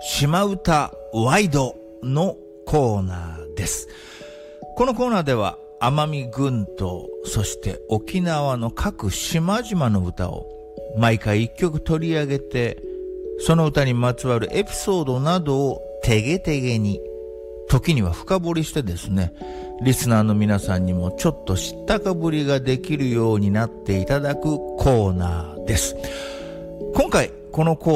島唄ワイドのコーナーです。このコーナーでは奄美群島、そして沖縄の各島々の歌を毎回一曲取り上げて、その歌にまつわるエピソードなどをてげてげに、時には深掘りしてですね、リスナーの皆さんにもちょっと知ったかぶりができるようになっていただくコーナーです。今回このコーナー